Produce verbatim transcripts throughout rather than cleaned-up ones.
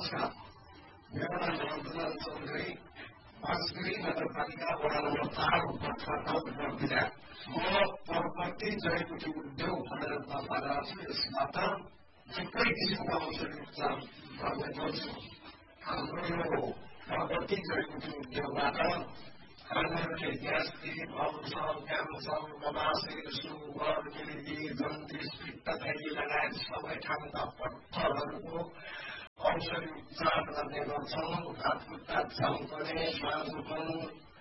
नमस्कार, मेरो नाम रघुनाथ चौधरी, बाँसगढी नगरपालिका वडा नम्बर चार उपप्रधान विधायक। म प्रवर्ती जडीबुटी उद्योग भनेर दर्ता गर्छु। यसबाट थुप्रै किसिमका औषधि उपचार गर्ने गर्छु। हाम्रो यो प्रवर्ती जडीबुटी उद्योगबाट खानेहरूले ग्यास्ट्रिक, अल्सर, क्यान्सर, गमासिर, सुगर, मिर्गी, जन्डिस, पित्तथैली लगायत सबै ठाउँका पत्थरहरूको औषधि उपचार गर्ने गर्छौँ। हातखुट्टा झम्कने, श्वास उठाउनु,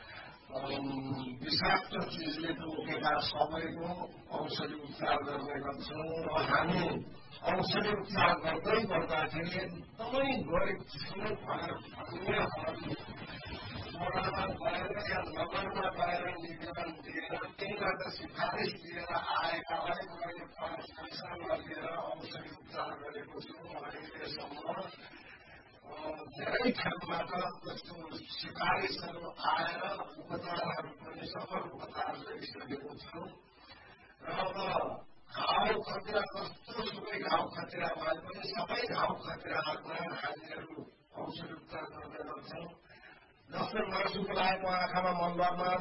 विषाक्त चिजले टोकेका सबैको औषधि उपचार गर्ने गर्छौँ। र हामी औषधि उपचार गर्दै गर्दाखेरि एकदमै गरिब श्रोत भएर अन्यहरू वडामा गएर या नगरमा गएर निवेदन दिएर त्यहीँबाट सिफारिस दिएर आएकालाई मैले पैसा नलिएर औषधि उपचार गरेको छु। अहिलेसम्म धेरै ठाउँबाट त्यस्तो सिफारिसहरू आएर उपचारहरू पनि सफल उपचार गरिसकेको छु। र अब घाउ खतिरा कस्तो सुकै घाउ खतिरा भए पनि सबै घाउ खतिराहरूमा हामीहरू औषधि उपचार गर्ने गर्छौँ। जस्तै मासुको लागेको आँखामा मलद्वारमा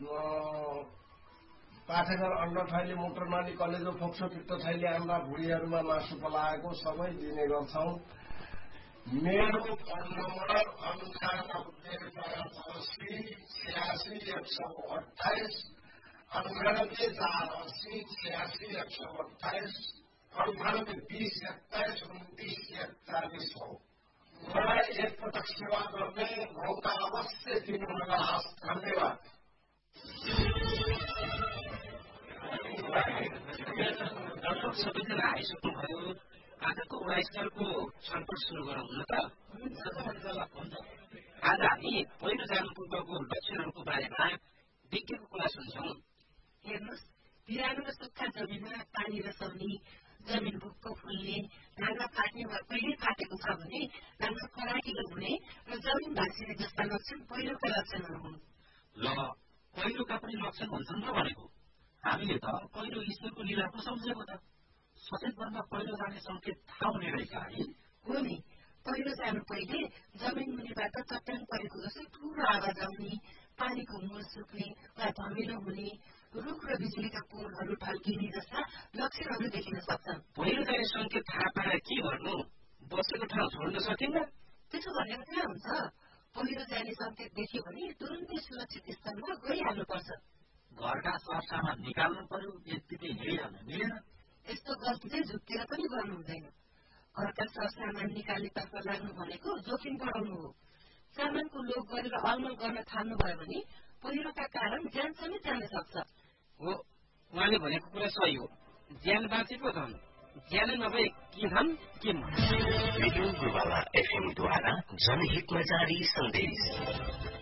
पाठेघर अन्डथैली मुत्रनाली कलेजो फोक्सो पित्तथैली आम्रा भुँडीहरूमा मासु पलाएको सबै दिने गर्छौँ। मेरो फोन नम्बर अन्ठानब्बे पचासी छ्यासी एक सौ अठाइस अन्ठानब्बे चार अस्सी छ्यासी एक सौ अठाइस अन्ठानब्बे बिस एक्काइस उन्तिस एकचालिस हो। मलाई एकपटक सेवा गर्ने मौका अवश्य दिनुहोला। धन्यवाद। डाक्टर सबैजना आइसक्नुभयो। आजको वडास्तरको छलफल सुरु गरौँ न त। आज हामी पहिलो जानु पूर्वको लक्षणहरूको बारेमा विज्ञको कुरा सुन्छौँ। हेर्नुहोस्, बिरालो र सुक्खा जमिनमा पानी रसाउने, जमिन भुक्क फुल्ने, ढाङ्गा फाट्ने वा कहिले फाटेको छ भने ढाङ्गा फराकिलो हुने र जमिन भाँसिने जस्ता लक्षण पहिरोका लक्षणहरू हुन्। ल, पहिरोका पनि लक्षण हुन्छन् र भनेको। हामीले त पहिरो ईश्वरको लीला पो सम्झेको त। सचेत वनमा पहिरो जाने सङ्केत थाहा हुने रहेछ है। हो नि, पहिरो जानु पहिले जमिन मुनिबाट चट्याङ परेको जस्तो ठुलो आवाज आउने, पानीको मूल सुक्ने वा धमिलो हुने, रुख र बिजुलीका पोलहरू ढल्किने जस्ता लक्षणहरू देखिन सक्छन्। पहिरो जाने सङ्केत थाहा पाएर के गर्नु? बसेको ठाउँ छोड्न सकिन्न? त्यसो भनेर कहाँ हुन्छ? पहिरो जाने सङ्केत देख्यो भने तुरुन्तै सुरक्षित स्थानमा गइहाल्नुपर्छ। घरका सरसामान निकाल्नु पर्यो, यतिकै हिँडिरहन मिलेन। यस्तो गल्ती चाहिँ झुक्केर पनि गर्नु हुँदैन। घरका सरसामान निकाल्नेतर्फ लाग्नु भनेको जोखिम बढाउनु हो। सामानको लोभ गरेर अलमल गर्न थाल्नुभयो भने पहिरोका कारण ज्यान समेत जान सक्छ। हो, उहाँले भनेको कुरा सही हो। ज्यान बाँचे पो धन, ज्यानै नभए के धन के मन। रेडियो गुरुबाबा एफएमद्वारा जनहितमा जारी सन्देश।